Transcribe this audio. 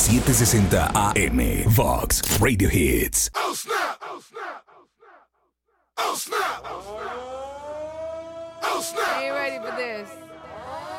760 AM. Vox Radio Hits. Oh snap! Oh snap! Oh snap! Oh snap! Oh snap! Are you ready for this?